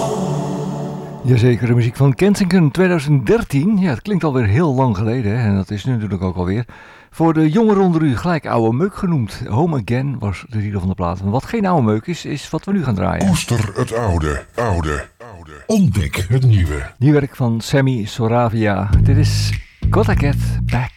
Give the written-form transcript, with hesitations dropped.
Jazeker, de muziek van Kensington 2013. Ja, het klinkt alweer heel lang geleden, hè? En dat is nu natuurlijk ook alweer. Voor de jongeren onder u gelijk oude meuk genoemd. Home Again was de titel van de plaat. En wat geen oude meuk is wat we nu gaan draaien. Koester het oude. Ontdek het nieuwe. Nieuw werk van Sammy Soravia. Dit is Gotta Get Back.